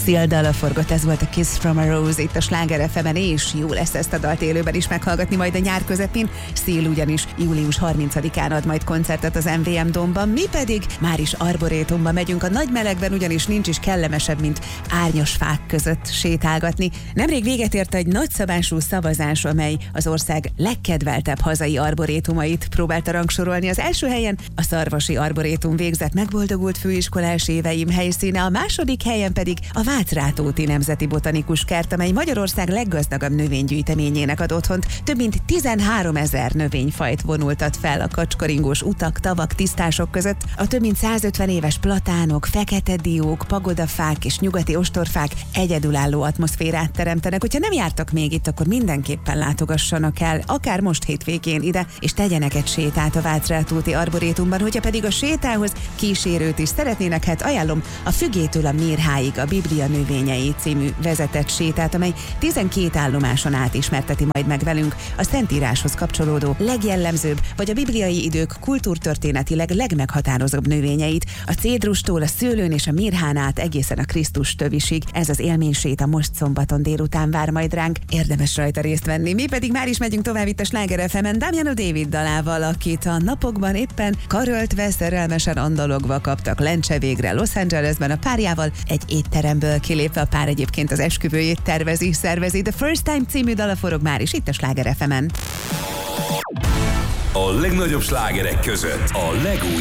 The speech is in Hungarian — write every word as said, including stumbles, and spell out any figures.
Seal dala forgott, ez volt a Kiss from a Rose itt a Sláger ef emen, és jó lesz ezt a dalt élőben is meghallgatni majd a nyár közepén. Seal ugyanis július harmincadikán ad majd koncertet az em vé em Domban, mi pedig már is arborétumba megyünk. A nagy melegben ugyanis nincs is kellemesebb, mint árnyos fák között sétálgatni. Nemrég véget ért egy nagyszabású szavazás, amely az ország legkedveltebb hazai arborétumait próbálta rangsorolni. Az első helyen a Szarvasi Arborétum végzett megboldogult főiskolás éveim helyszíne, a második helyen pedig a Vácrátóti Nemzeti Botanikus Kert, amely Magyarország leggazdagabb növénygyűjteményének ad otthont. Több mint tizenháromezer növényfajt vonultat fel a kacskaringós utak, tavak, tisztások között. A több mint százötven éves platánok, fekete diók, pagodafák és nyugati ostorfák egyedülálló atmoszférát teremtenek. Hogyha nem jártak még itt, akkor mindenképpen látogassanak el, akár most hétvégén ide, és tegyenek egy sétát a Vácrátóti Arborétumban. Hogyha pedig a sétához kísérőt is szeretnének, hát ajánlom a Fügétől a Mérháig a Biblia növényei című vezetett sétát, amely tizenkét állomáson át ismerteti majd meg velünk a Szentíráshoz kapcsolódó legjellemzőbb, vagy a bibliai idők kultúrtörténetileg legmeghatározóbb növényeit, a cédrustól a szőlőn és a mirhán át egészen a Krisztus tövisig. Ez az élményséta most szombaton délután vár majd ránk, érdemes rajta részt venni. Mi pedig már is megyünk tovább itt a Sláger ef emen Damiano David dalával, akit a napokban éppen karöltve, szerelmesen andalogva kaptak lencse végre Los Angelesben a párjával, egy étteremből kilépve. A pár egyébként az esküvőjét tervezi, szervezi. The First Time című dala forog már is itt a Sláger ef emen. A legnagyobb slágerek között a legújabb